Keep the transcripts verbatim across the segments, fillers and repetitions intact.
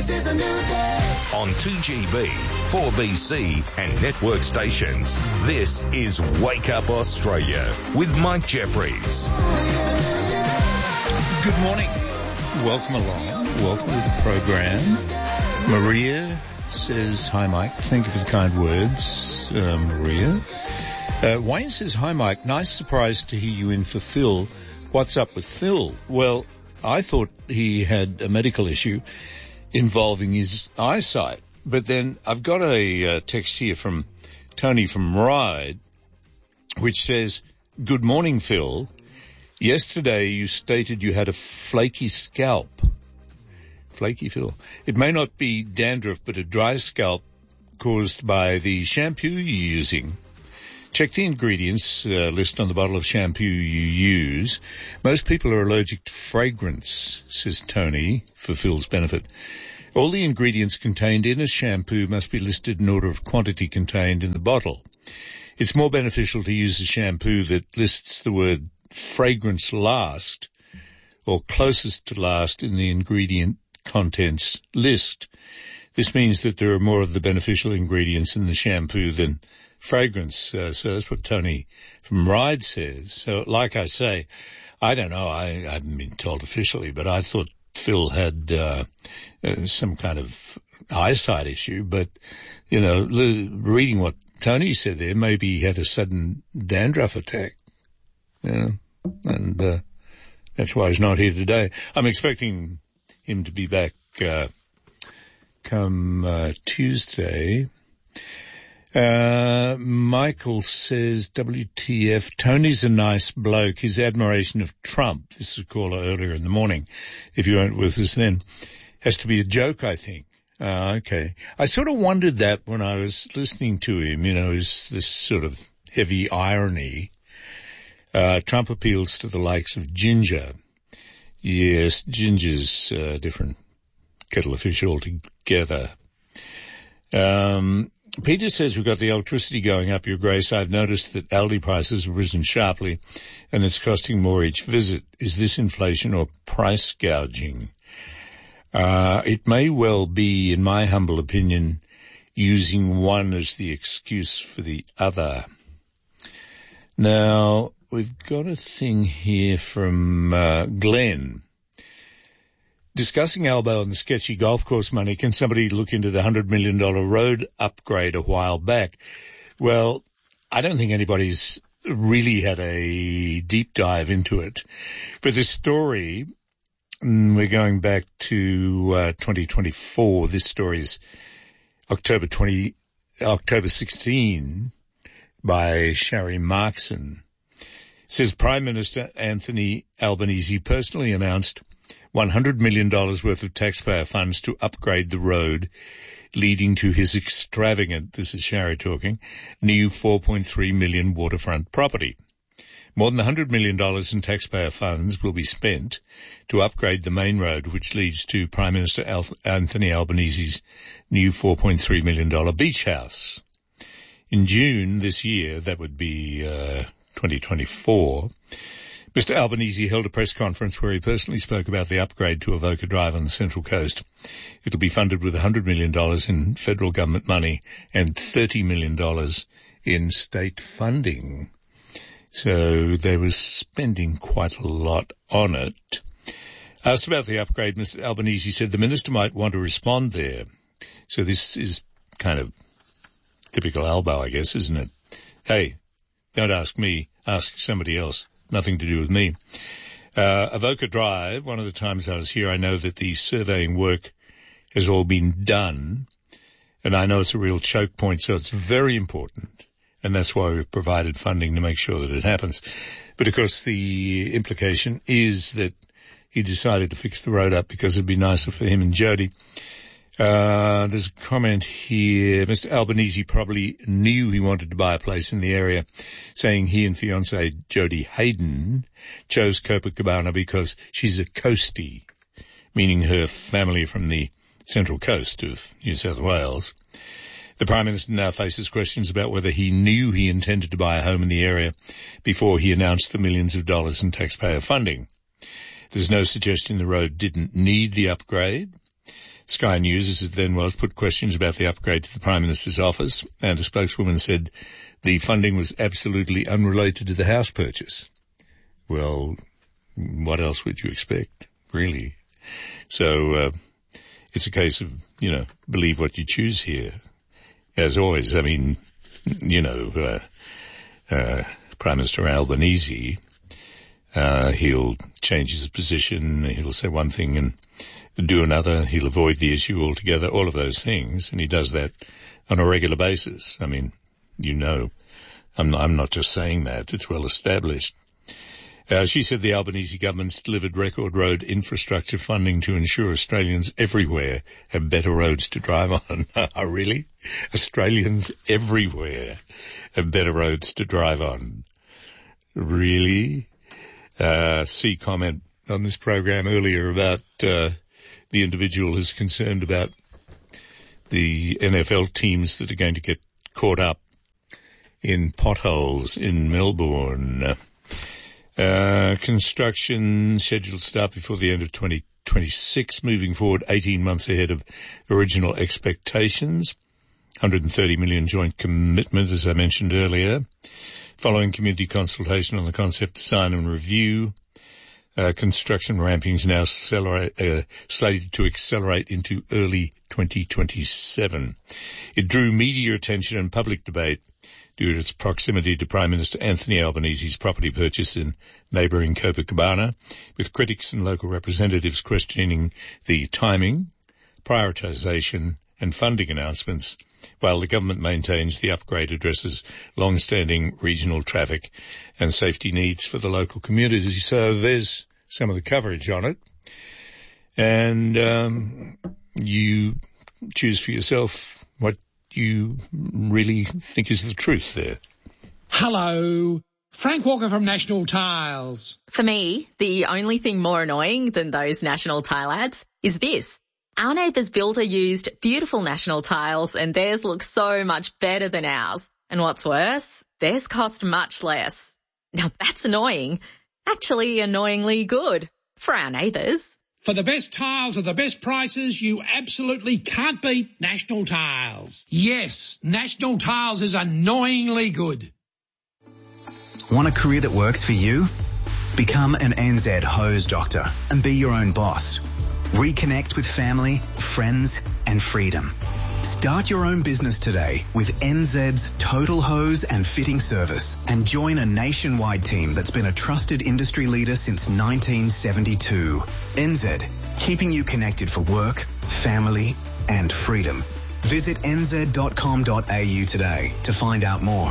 This is a new day. On two G B, four B C and network stations, this is Wake Up Australia with Mike Jeffries. Good morning. Welcome along. Welcome to the program. Maria says, hi, Mike. Thank you for the kind words, uh, Maria. Uh, Wayne says, hi, Mike. Nice surprise to hear you in for Phil. What's up with Phil? Well, I thought he had a medical issue involving his eyesight. But then I've got a uh, text here from Tony from Ryde, which says, good morning, Phil. Yesterday you stated you had a flaky scalp. Flaky, Phil. It may not be dandruff, but a dry scalp caused by the shampoo you're using. Check the ingredients uh, list on the bottle of shampoo you use. Most people are allergic to fragrance, says Tony, for Phil's benefit. All the ingredients contained in a shampoo must be listed in order of quantity contained in the bottle. It's more beneficial to use a shampoo that lists the word fragrance last or closest to last in the ingredient contents list. This means that there are more of the beneficial ingredients in the shampoo than fragrance. Uh, so that's what Tony from Ryde says. So like I say, I don't know. I, I haven't been told officially, but I thought Phil had uh, uh, some kind of eyesight issue. But, you know, reading what Tony said there, maybe he had a sudden dandruff attack. Yeah, and uh, that's why he's not here today. I'm expecting him to be back uh, come uh, Tuesday. Uh, Michael says, W T F, Tony's a nice bloke. His admiration of Trump, this is a caller earlier in the morning, if you weren't with us then, has to be a joke, I think. Uh, okay. I sort of wondered that when I was listening to him, you know, is this sort of heavy irony. Uh, Trump appeals to the likes of Ginger. Yes, Ginger's a uh, different kettle of fish altogether. Um, Peter says we've got the electricity going up, Your Grace. I've noticed that Aldi prices have risen sharply and it's costing more each visit. Is this inflation or price gouging? Uh, it may well be, in my humble opinion, using one as the excuse for the other. Now, we've got a thing here from uh, Glenn. Discussing Albo and the sketchy golf course money, can somebody look into the one hundred million dollars road upgrade a while back? Well, I don't think anybody's really had a deep dive into it. But this story, we're going back to uh, twenty twenty-four. This story is October twentieth, October sixteenth by Shari Markson. It says Prime Minister Anthony Albanese personally announced one hundred million dollars worth of taxpayer funds to upgrade the road, leading to his extravagant, this is Shari talking, new four point three million dollars waterfront property. More than one hundred million dollars in taxpayer funds will be spent to upgrade the main road, which leads to Prime Minister Al- Anthony Albanese's new four point three million dollars beach house. In June this year, that would be uh, twenty twenty-four, Mister Albanese held a press conference where he personally spoke about the upgrade to Avoca Drive on the Central Coast. It'll be funded with one hundred million dollars in federal government money and thirty million dollars in state funding. So they were spending quite a lot on it. Asked about the upgrade, Mister Albanese said the minister might want to respond there. So this is kind of typical Albo, I guess, isn't it? Hey, don't ask me, ask somebody else. Nothing to do with me. Uh, Avoca Drive, one of the times I was here, I know that the surveying work has all been done, and I know it's a real choke point, so it's very important, and that's why we've provided funding to make sure that it happens. But of course the implication is that he decided to fix the road up because it'd be nicer for him and Jody. Uh, there's a comment here. Mister Albanese probably knew he wanted to buy a place in the area, saying he and fiancée Jody Hayden chose Copacabana because she's a coastie, meaning her family from the central coast of New South Wales. The Prime Minister now faces questions about whether he knew he intended to buy a home in the area before he announced the millions of dollars in taxpayer funding. There's no suggestion the road didn't need the upgrade. Sky News, as it then was, put questions about the upgrade to the Prime Minister's office, and a spokeswoman said the funding was absolutely unrelated to the house purchase. Well, what else would you expect, really? So, uh, it's a case of, you know, believe what you choose here. As always, I mean, you know, uh, uh, Prime Minister Albanese, uh, he'll change his position, he'll say one thing and do another, he'll avoid the issue altogether, all of those things, and he does that on a regular basis. I mean, you know, I'm not, I'm not just saying that, it's well established. Uh, she said the Albanese government's delivered record road infrastructure funding to ensure Australians everywhere have better roads to drive on. Oh, really? Australians everywhere have better roads to drive on. Really? Uh, see comment on this program earlier about, uh, the individual who's concerned about the N F L teams that are going to get caught up in potholes in Melbourne. Uh, construction scheduled to start before the end of twenty twenty-six, moving forward eighteen months ahead of original expectations. one hundred thirty million joint commitment, as I mentioned earlier. Following community consultation on the concept design and review, uh, construction ramping is now accelerate, uh, slated to accelerate into early twenty twenty-seven. It drew media attention and public debate due to its proximity to Prime Minister Anthony Albanese's property purchase in neighbouring Copacabana, with critics and local representatives questioning the timing, prioritisation and funding announcements, while the government maintains the upgrade addresses long-standing regional traffic and safety needs for the local communities. So there's some of the coverage on it. And um, you choose for yourself what you really think is the truth there. Hello, Frank Walker from National Tiles. For me, the only thing more annoying than those National Tile ads is this. Our neighbour's builder used beautiful National Tiles and theirs looks so much better than ours. And what's worse, theirs cost much less. Now that's annoying. Actually annoyingly good for our neighbours. For the best tiles at the best prices, you absolutely can't beat National Tiles. Yes, National Tiles is annoyingly good. Want a career that works for you? Become an N Z hose doctor and be your own boss. Reconnect with family, friends, and freedom. Start your own business today with N Z's Total Hose and Fitting Service and join a nationwide team that's been a trusted industry leader since nineteen seventy-two. N Z, keeping you connected for work, family, and freedom. Visit n z dot com dot a u today to find out more.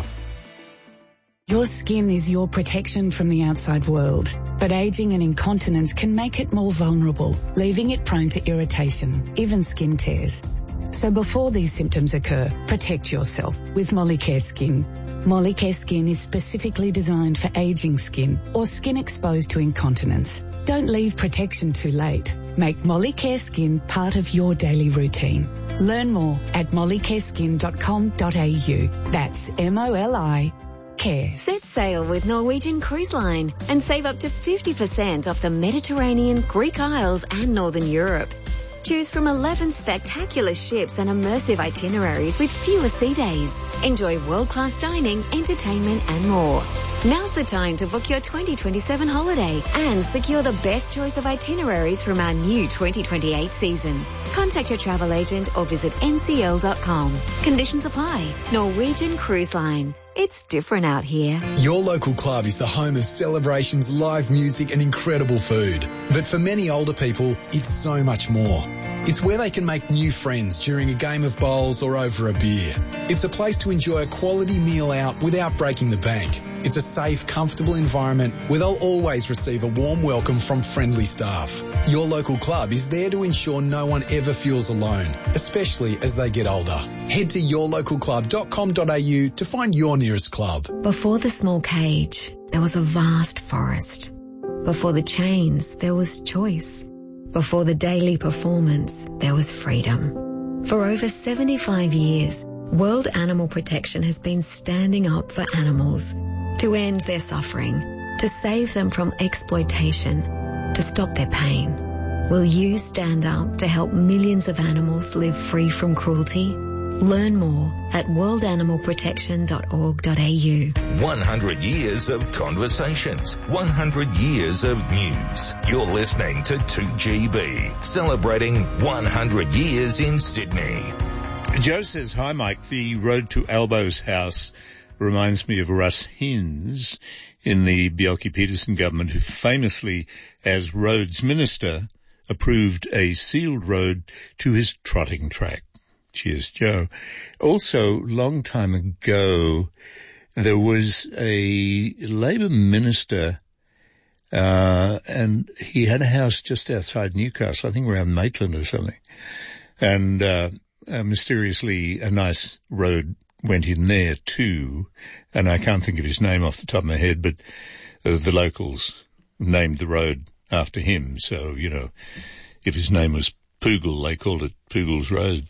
Your skin is your protection from the outside world, but aging and incontinence can make it more vulnerable, leaving it prone to irritation, even skin tears. So before these symptoms occur, protect yourself with Molicare Skin. Molicare Skin is specifically designed for aging skin or skin exposed to incontinence. Don't leave protection too late. Make Molicare Skin part of your daily routine. Learn more at molicare skin dot com dot a u. That's M O L I Care. Set sail with Norwegian Cruise Line and save up to fifty percent off the Mediterranean, Greek Isles and Northern Europe. Choose from eleven spectacular ships and immersive itineraries with fewer sea days. Enjoy world-class dining, entertainment and more. Now's the time to book your twenty twenty-seven holiday and secure the best choice of itineraries from our new twenty twenty-eight season. Contact your travel agent or visit n c l dot com. Conditions apply. Norwegian Cruise Line. It's different out here. Your local club is the home of celebrations, live music and incredible food. But for many older people, it's so much more. It's where they can make new friends during a game of bowls or over a beer. It's a place to enjoy a quality meal out without breaking the bank. It's a safe, comfortable environment where they'll always receive a warm welcome from friendly staff. Your local club is there to ensure no one ever feels alone, especially as they get older. Head to your local club dot com dot a u to find your nearest club. Before the small cage, there was a vast forest. Before the chains, there was choice. Before the daily performance, there was freedom. For over seventy-five years, World Animal Protection has been standing up for animals to end their suffering, to save them from exploitation, to stop their pain. Will you stand up to help millions of animals live free from cruelty? Learn more at world animal protection dot org dot a u. one hundred years of conversations, one hundred years of news. You're listening to two G B, celebrating one hundred years in Sydney. Joe says, hi Mike, the road to Albo's house reminds me of Russ Hinds in the Bjelke-Petersen government, who famously, as roads minister, approved a sealed road to his trotting track. Cheers, Joe. Also, long time ago, there was a Labor minister, uh, and he had a house just outside Newcastle, I think around Maitland or something. And, uh, uh, mysteriously a nice road went in there too. And I can't think of his name off the top of my head, but uh, the locals named the road after him. So, you know, if his name was Poogle, they called it Poogle's Road.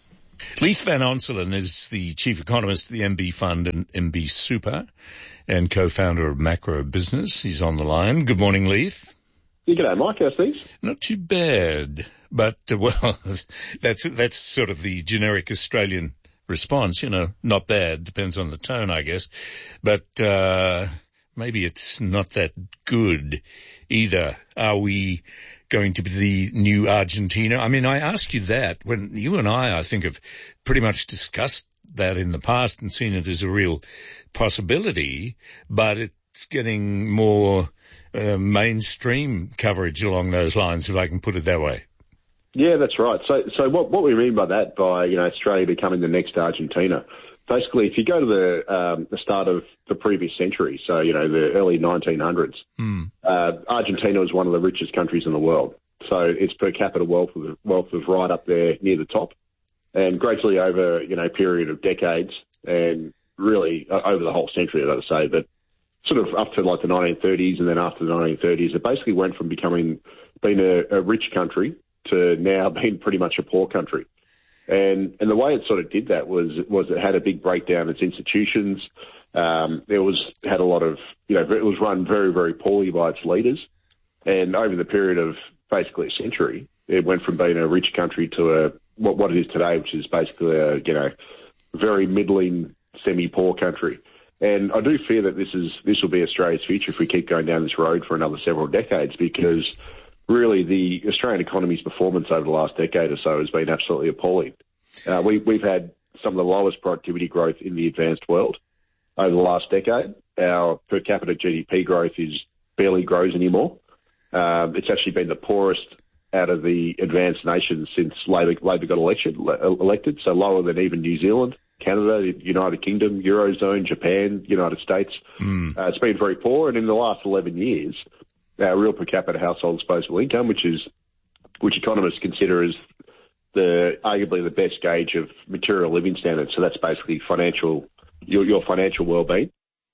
Leith Van Onselen is the chief economist of the M B Fund and M B Super and co-founder of Macro Business. He's on the line. Good morning, Leith. Yeah, g'day, Mike. How's things? Not too bad, but, uh, well, that's that's sort of the generic Australian response, you know, not bad. Depends on the tone, I guess. But uh maybe it's not that good either. Are we going to be the new Argentina? I mean, I asked you that when you and I, I think, have pretty much discussed that in the past and seen it as a real possibility, but it's getting more uh, mainstream coverage along those lines, if I can put it that way. Yeah, that's right. So, so what, what we mean by that, by, you know, Australia becoming the next Argentina, basically, if you go to the um, the start of the previous century, so, you know, the early nineteen hundreds, mm. uh, Argentina was one of the richest countries in the world. So its per capita wealth was, wealth was right up there near the top. And gradually over, you know, a period of decades and really uh, over the whole century, I've got to say, but sort of up to like the nineteen thirties and then after the nineteen thirties, it basically went from becoming, being a, a rich country to now being pretty much a poor country. And and the way it sort of did that was was it had a big breakdown in its institutions. Um, it was had a lot of, you know, it was run very, very poorly by its leaders. And over the period of basically a century, it went from being a rich country to a what, what it is today, which is basically a, you know, very middling, semi-poor country. And I do fear that this is this will be Australia's future if we keep going down this road for another several decades, because really the Australian economy's performance over the last decade or so has been absolutely appalling. Uh, we, we've had some of the lowest productivity growth in the advanced world over the last decade. Our per capita G D P growth is barely grows anymore. Um, it's actually been the poorest out of the advanced nations since Labor, Labor got elected, elected, so lower than even New Zealand, Canada, United Kingdom, Eurozone, Japan, United States. Mm. Uh, it's been very poor, and in the last eleven years, our real per capita household disposable income, which is which economists consider as the arguably the best gauge of material living standards. So that's basically financial your, your financial well-being,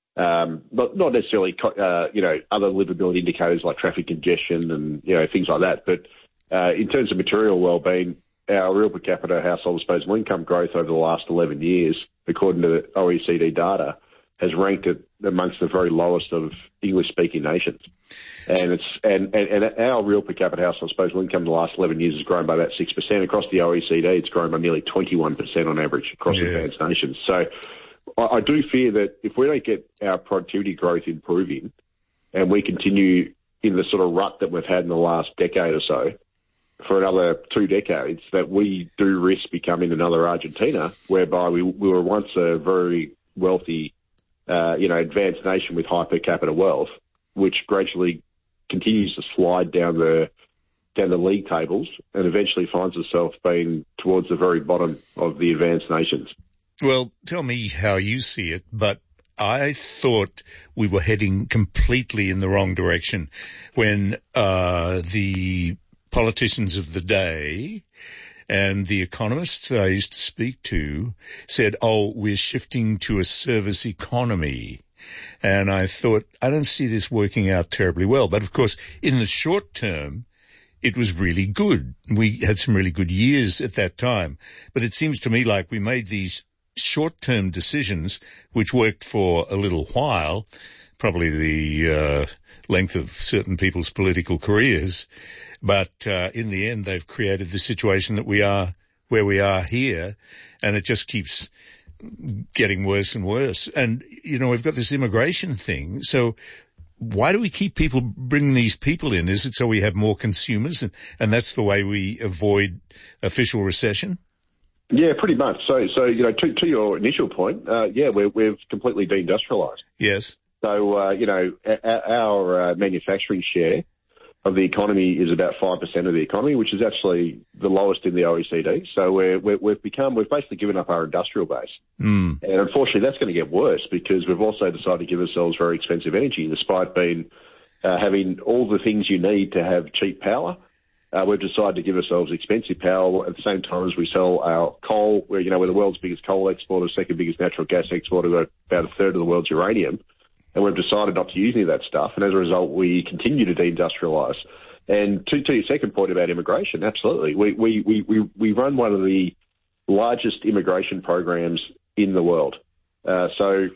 um, but not necessarily uh, you know other livability indicators like traffic congestion and you know things like that. But uh, in terms of material well-being, our real per capita household disposable income growth over the last eleven years, according to the O E C D data, has ranked it amongst the very lowest of English-speaking nations. And it's and, and, and our real per capita household disposable income in the last eleven years has grown by about six percent. Across the O E C D, it's grown by nearly twenty-one percent on average across yeah. advanced nations. So I, I do fear that if we don't get our productivity growth improving and we continue in the sort of rut that we've had in the last decade or so for another two decades, that we do risk becoming another Argentina, whereby we, we were once a very wealthy, uh, you know, advanced nation with high per capita wealth, which gradually continues to slide down the down the league tables and eventually finds itself being towards the very bottom of the advanced nations. Well, tell me how you see it, but I thought we were heading completely in the wrong direction when uh the politicians of the day and the economists I used to speak to said, oh, we're shifting to a service economy. And I thought, I don't see this working out terribly well. But, of course, in the short term, it was really good. We had some really good years at that time. But it seems to me like we made these short-term decisions, which worked for a little while, probably the uh, length of certain people's political careers. But uh, in the end, they've created the situation that we are where we are here, and it just keeps getting worse and worse. And, you know, we've got this immigration thing. So why do we keep people, bringing these people in? Is it so we have more consumers, and, and that's the way we avoid official recession? Yeah, pretty much. So, so you know, to, to your initial point, uh, yeah, we're, we've completely deindustrialised. Yes. So, uh, you know, our, our uh, manufacturing share of the economy is about five percent of the economy, which is actually the lowest in the O E C D. So we're, we're, we've become, we've basically given up our industrial base. Mm. And unfortunately, that's going to get worse because we've also decided to give ourselves very expensive energy, despite being, uh, having all the things you need to have cheap power. Uh, we've decided to give ourselves expensive power at the same time as we sell our coal. We're, you know, we're the world's biggest coal exporter, second biggest natural gas exporter, we're about a third of the world's uranium. And we've decided not to use any of that stuff. And as a result, we continue to deindustrialise. And to, to your second point about immigration, absolutely. We, we, we, we, we run one of the largest immigration programs in the world. Uh, so